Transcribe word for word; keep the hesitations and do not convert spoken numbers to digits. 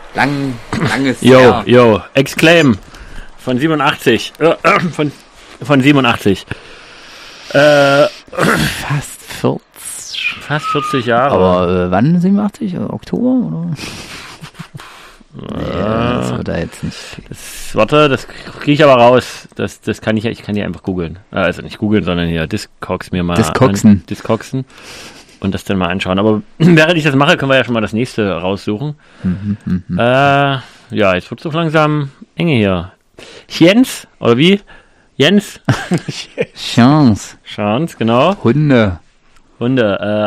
Lang, langes Yo, Jahr. yo, Exclaim von siebenundachtzig. Äh, äh, von, von siebenundachtzig. Äh, Fast vierzig. fast vierzig Jahre. Aber äh, wann siebenundachtzig? Oktober? Oder? Nee, das wird da jetzt nicht. Das, warte, das kriege ich aber raus. Das, das kann ich ich kann hier einfach googeln. Also nicht googeln, sondern hier Discogs mir mal Discogsen. an- Discogsen und das dann mal anschauen. Aber während ich das mache, können wir ja schon mal das nächste raussuchen. Mhm, mhm. Äh, ja, jetzt wird es so langsam enge hier. Jens, oder wie? Jens? Chance. Chance, genau. Hunde. Hunde, äh,